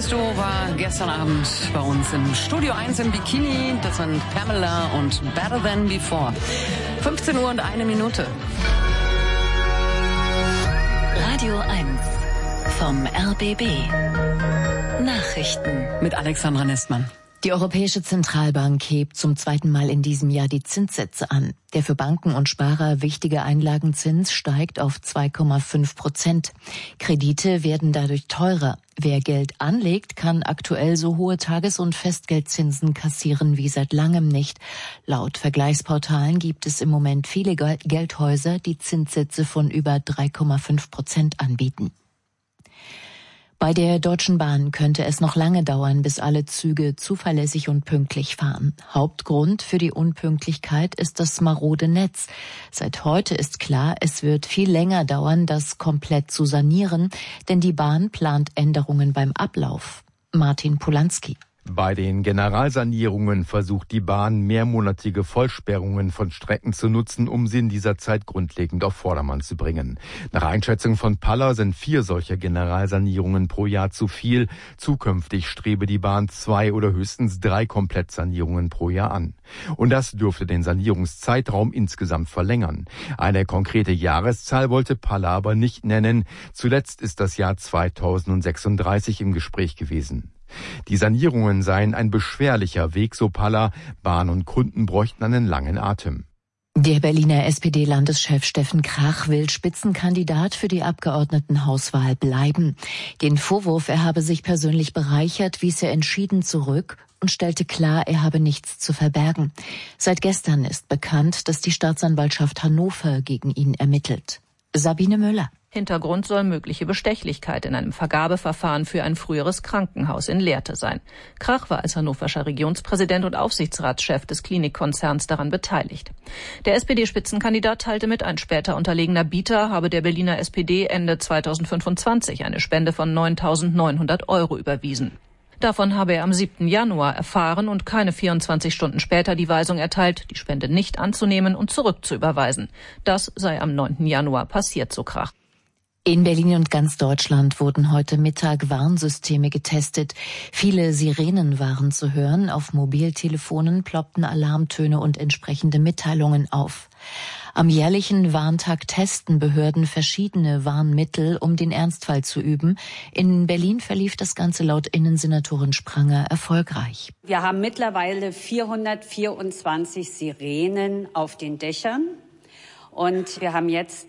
Mephisto war gestern Abend bei uns im Studio 1 im Bikini. Das sind Pamela und Better Than Before. 15 Uhr und 1 Minute. Radio 1 vom RBB. Nachrichten Mit Alexandra Nestmann. Die Europäische Zentralbank hebt zum zweiten Mal in diesem Jahr die Zinssätze an. Der für Banken und Sparer wichtige Einlagenzins steigt auf 2,5%. Kredite werden dadurch teurer. Wer Geld anlegt, kann aktuell so hohe Tages- und Festgeldzinsen kassieren wie seit langem nicht. Laut Vergleichsportalen gibt es im Moment viele Geldhäuser, die Zinssätze von über 3,5% anbieten. Bei der Deutschen Bahn könnte es noch lange dauern, bis alle Züge zuverlässig und pünktlich fahren. Hauptgrund für die Unpünktlichkeit ist das marode Netz. Seit heute ist klar, es wird viel länger dauern, das komplett zu sanieren, denn die Bahn plant Änderungen beim Ablauf. Martin Polanski. Bei den Generalsanierungen versucht die Bahn, mehrmonatige Vollsperrungen von Strecken zu nutzen, um sie in dieser Zeit grundlegend auf Vordermann zu bringen. Nach Einschätzung von Palla sind 4 solcher Generalsanierungen pro Jahr zu viel. Zukünftig strebe die Bahn 2 oder höchstens 3 Komplettsanierungen pro Jahr an. Und das dürfte den Sanierungszeitraum insgesamt verlängern. Eine konkrete Jahreszahl wollte Palla aber nicht nennen. Zuletzt ist das Jahr 2036 im Gespräch gewesen. Die Sanierungen seien ein beschwerlicher Weg, so Palla. Bahn und Kunden bräuchten einen langen Atem. Der Berliner SPD-Landeschef Steffen Krach will Spitzenkandidat für die Abgeordnetenhauswahl bleiben. Den Vorwurf, er habe sich persönlich bereichert, wies er entschieden zurück und stellte klar, er habe nichts zu verbergen. Seit gestern ist bekannt, dass die Staatsanwaltschaft Hannover gegen ihn ermittelt. Sabine Müller. Hintergrund soll mögliche Bestechlichkeit in einem Vergabeverfahren für ein früheres Krankenhaus in Lehrte sein. Krach war als hannoverscher Regionspräsident und Aufsichtsratschef des Klinikkonzerns daran beteiligt. Der SPD-Spitzenkandidat teilte mit, ein später unterlegener Bieter habe der Berliner SPD Ende 2025 eine Spende von 9.900 € überwiesen. Davon habe er am 7. Januar erfahren und keine 24 Stunden später die Weisung erteilt, die Spende nicht anzunehmen und zurückzuüberweisen. Das sei am 9. Januar passiert, so Krach. In Berlin und ganz Deutschland wurden heute Mittag Warnsysteme getestet. Viele Sirenen waren zu hören. Auf Mobiltelefonen ploppten Alarmtöne und entsprechende Mitteilungen auf. Am jährlichen Warntag testen Behörden verschiedene Warnmittel, um den Ernstfall zu üben. In Berlin verlief das Ganze laut Innensenatorin Spranger erfolgreich. Wir haben mittlerweile 424 Sirenen auf den Dächern. Und wir haben jetzt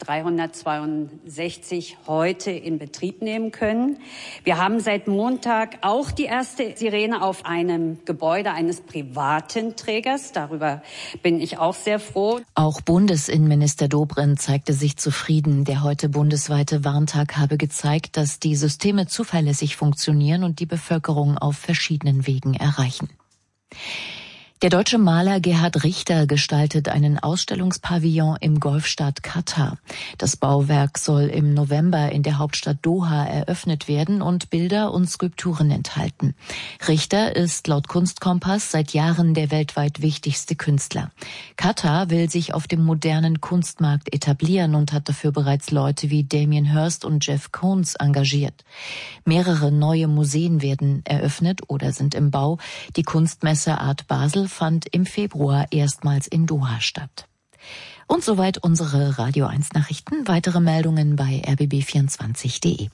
362 heute in Betrieb nehmen können. Wir haben seit Montag auch die erste Sirene auf einem Gebäude eines privaten Trägers. Darüber bin ich auch sehr froh. Auch Bundesinnenminister Dobrindt zeigte sich zufrieden. Der heute bundesweite Warntag habe gezeigt, dass die Systeme zuverlässig funktionieren und die Bevölkerung auf verschiedenen Wegen erreichen. Der deutsche Maler Gerhard Richter gestaltet einen Ausstellungspavillon im Golfstaat Katar. Das Bauwerk soll im November in der Hauptstadt Doha eröffnet werden und Bilder und Skulpturen enthalten. Richter ist laut Kunstkompass seit Jahren der weltweit wichtigste Künstler. Katar will sich auf dem modernen Kunstmarkt etablieren und hat dafür bereits Leute wie Damien Hirst und Jeff Koons engagiert. Mehrere neue Museen werden eröffnet oder sind im Bau. Die Kunstmesse Art Basel fand im Februar erstmals in Doha statt. Und soweit unsere Radio 1 Nachrichten. Weitere Meldungen bei rbb24.de.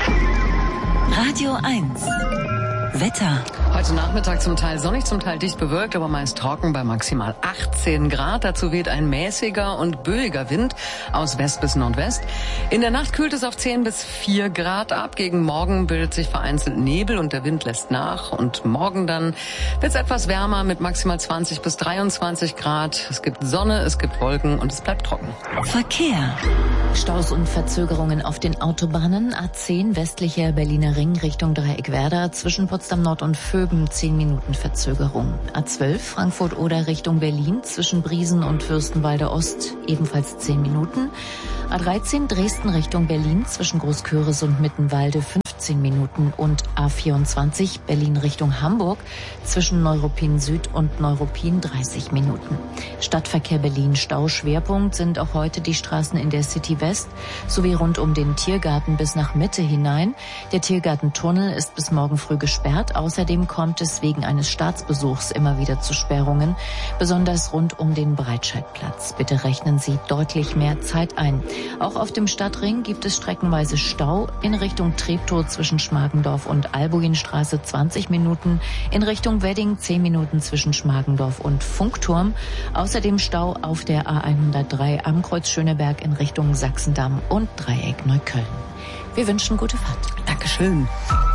Radio 1 Wetter. Heute Nachmittag zum Teil sonnig, zum Teil dicht bewölkt, aber meist trocken bei maximal 18 Grad. Dazu weht ein mäßiger und böiger Wind aus West bis Nordwest. In der Nacht kühlt es auf 10 bis 4 Grad ab. Gegen Morgen bildet sich vereinzelt Nebel und der Wind lässt nach. Und morgen dann wird es etwas wärmer mit maximal 20 bis 23 Grad. Es gibt Sonne, es gibt Wolken und es bleibt trocken. Verkehr. Staus und Verzögerungen auf den Autobahnen. A10 westlicher Berliner Ring Richtung Dreieckwerder zwischen Potsdam Nord und Vöben 10 Minuten Verzögerung. A12 Frankfurt-Oder Richtung Berlin zwischen Briesen und Fürstenwalde Ost ebenfalls 10 Minuten. A13 Dresden Richtung Berlin zwischen Großköris und Mittenwalde 15 15 Minuten und A24 Berlin Richtung Hamburg zwischen Neuruppin Süd und Neuruppin 30 Minuten. Stadtverkehr Berlin Stauschwerpunkt sind auch heute die Straßen in der City West sowie rund um den Tiergarten bis nach Mitte hinein. Der Tiergartentunnel ist bis morgen früh gesperrt. Außerdem kommt es wegen eines Staatsbesuchs immer wieder zu Sperrungen, besonders rund um den Breitscheidplatz. Bitte rechnen Sie deutlich mehr Zeit ein. Auch auf dem Stadtring gibt es streckenweise Stau in Richtung Treptow zwischen Schmargendorf und Albuinstraße 20 Minuten, in Richtung Wedding 10 Minuten zwischen Schmargendorf und Funkturm. Außerdem Stau auf der A103 am Kreuz Schöneberg in Richtung Sachsendamm und Dreieck Neukölln. Wir wünschen gute Fahrt. Dankeschön.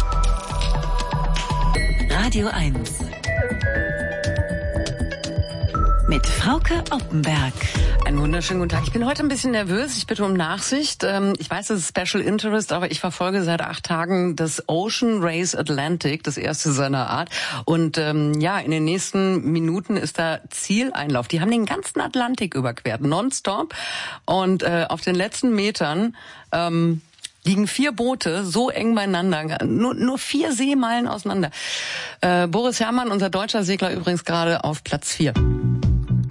Radio 1 mit Frauke Oppenberg. Einen wunderschönen guten Tag. Ich bin heute ein bisschen nervös. Ich bitte um Nachsicht. Ich weiß, es ist Special Interest, aber ich verfolge seit 8 Tagen das Ocean Race Atlantic, das erste seiner Art. Und in den nächsten Minuten ist da Zieleinlauf. Die haben den ganzen Atlantik überquert, nonstop. Und auf den letzten Metern liegen 4 Boote so eng beieinander, nur 4 Seemeilen auseinander. Boris Herrmann, unser deutscher Segler, übrigens gerade auf Platz 4.